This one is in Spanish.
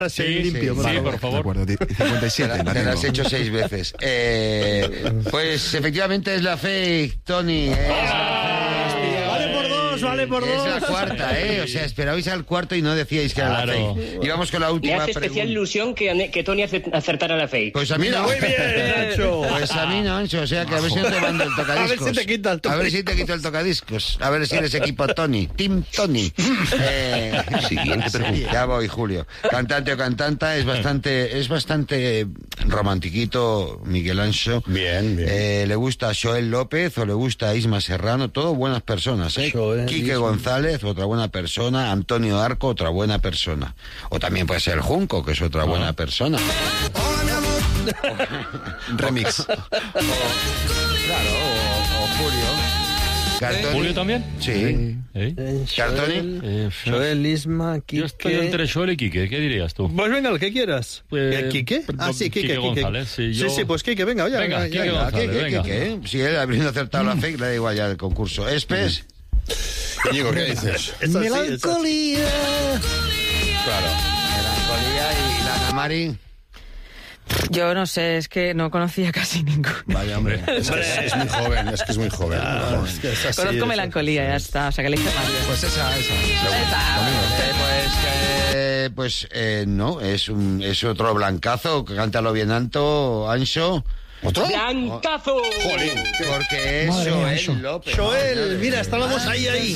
Sí, limpio, sí, por favor. De acuerdo, 57. Te la has hecho 6 veces. Pues efectivamente es la fake, Tony. Vale por dos. Es la cuarta, O sea, esperabais al cuarto y no decíais que era la fake. Y vamos con la Me última hace especial ilusión que Tony acertara la fake. Pues a mí no. Muy bien, Nacho. Pues a mí no, Ancho. O sea, que a ver si no te mando el tocadiscos. A ver si te quita el A ver si te quito el tocadiscos. A ver si eres equipo Tony. Team Tony. Siguiente pregunta. Ya voy, Julio. Cantante o cantanta es bastante romantiquito, Miguel Ancho. Bien. Le gusta a Joel López o le gusta a Isma Serrano. Todo buenas personas, Joel, Quique Isma. González, otra buena persona. Antonio Arco, otra buena persona. O también puede ser Junco, que es otra buena persona. Remix. Claro, o Julio. Cartoni. ¿Julio también? Sí. Cartoni. Joel, Isma, Quique. Yo estoy entre Joel y Quique, ¿qué dirías tú? Pues venga, lo que quieras. ¿Quique? Sí, Quique. González, Sí, pues Quique, venga, oye. Venga, Quique venga. González. ¿Qué? Si él habiendo acertado la fake, le da igual ya el concurso. Espes. Íñigo, ¿qué dices? Melancolía. Claro. Melancolía y la Ana Mari. Yo no sé, es que no conocía casi ninguno. Vaya, hombre. Es muy joven, es que es muy joven. Conozco Melancolía, ya está. O sea, que le hice mal. Pues esa. No, es otro blancazo. Cántalo bien alto, Ancho. ¿Otro? ¡Blancazo! Porque es Joel López. Joel, mira, estábamos ahí.